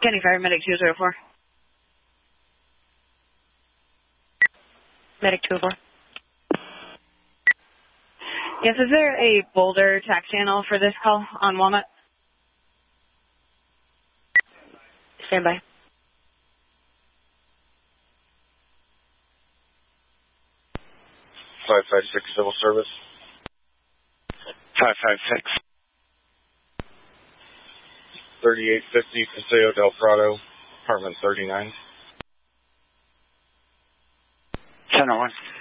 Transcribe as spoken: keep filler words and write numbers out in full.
County Fire Medic two oh four. Medic two oh four. Yes, is there a Boulder tax channel for this call on Walnut? Stand by. five five six Civil Service. five five six. thirty-eight fifty Paseo del Prado, apartment thirty-nine. ten oh one.